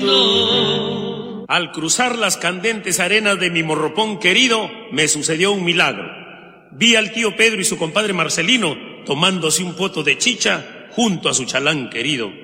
Al cruzar las candentes arenas de mi Morropón querido, me sucedió un milagro. Vi al tío Pedro y su compadre Marcelino tomándose un poto de chicha junto a su chalán querido.